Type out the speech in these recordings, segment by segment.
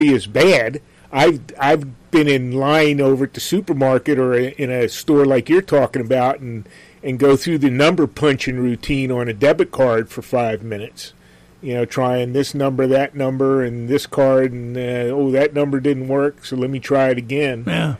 as bad. I've been in line over at the supermarket or in a store like you're talking about and go through the number punching routine on a debit card for 5 minutes. Trying this number, that number, and this card, and that number didn't work, so let me try it again. Yeah.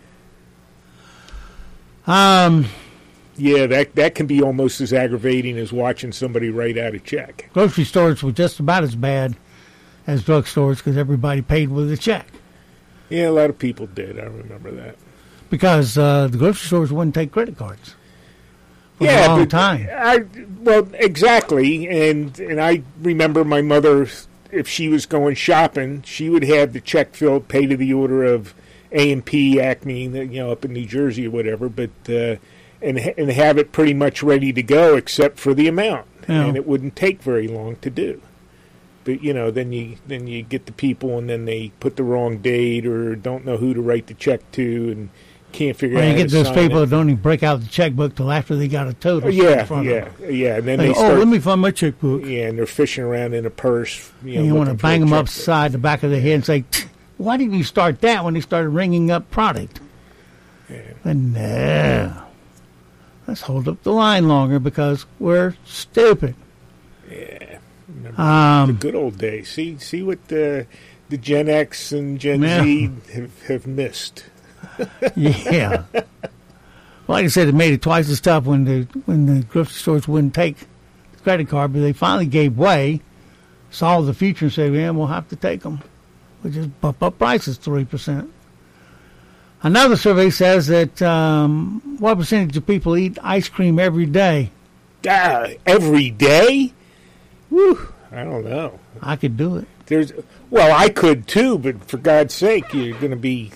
Yeah, that can be almost as aggravating as watching somebody write out a check. Grocery stores were just about as bad as drugstores because everybody paid with a check. Yeah, a lot of people did. I remember that. Because the grocery stores wouldn't take credit cards for a long time. Well, exactly. And I remember my mother, if she was going shopping, she would have the check filled, pay to the order of A&P, Acme, up in New Jersey or whatever, but and have it pretty much ready to go except for the amount. Yeah. And it wouldn't take very long to do. But then you get the people, and then they put the wrong date or don't know who to write the check to, and can't figure out. You get those people that that don't even break out the checkbook till after they got a total. Yeah. And And then they start, let me find my checkbook. Yeah, and they're fishing around in a purse. And you want to bang them upside the back of the head and say, "Why didn't you start that when they started ringing up product?" Yeah. But no, let's hold up the line longer because we're stupid. Yeah. Remember the good old days. See what the Gen X and Gen Z have missed. Yeah. Well, like I said, it made it twice as tough when the grocery stores wouldn't take the credit card, but they finally gave way, saw the future, and said, "Yeah, we'll have to take them. We'll just bump up prices 3%." Another survey says that what percentage of people eat ice cream every day? Every day? Whew, I don't know. I could do it. I could too, but for God's sake, you're going to be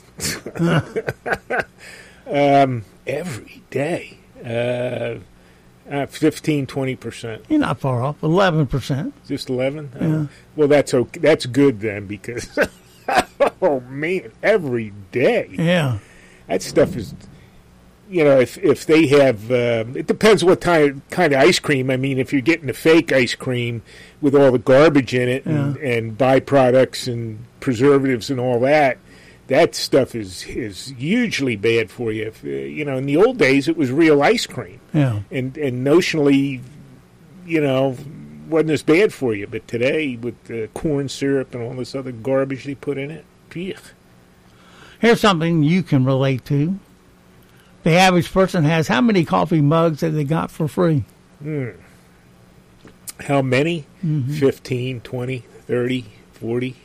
every day. 15, 20%. You're not far off. 11%. Just 11? Yeah. Well, that's okay. That's good then, because oh man, every day. Yeah. That stuff is. If they have, it depends what kind of ice cream. I mean, if you're getting the fake ice cream with all the garbage in it and byproducts and preservatives and all that, that stuff is hugely bad for you. If, in the old days, it was real ice cream. Yeah. And notionally, wasn't as bad for you. But today, with the corn syrup and all this other garbage they put in it, ugh. Here's something you can relate to. The average person has how many coffee mugs that they got for free? How many? 15, 20, 30, 40?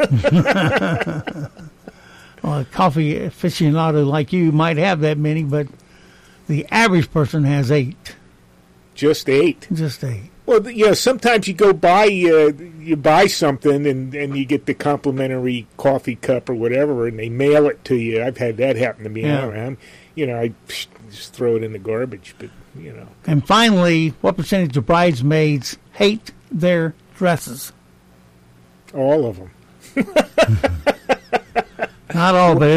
Well, a coffee aficionado like you might have that many, but the average person has 8. Just 8? Just 8. Well, sometimes you go buy you buy something and you get the complimentary coffee cup or whatever, and they mail it to you. I've had that happen to me. Yeah. I just throw it in the garbage, but. And finally, what percentage of bridesmaids hate their dresses? All of them. Not all, but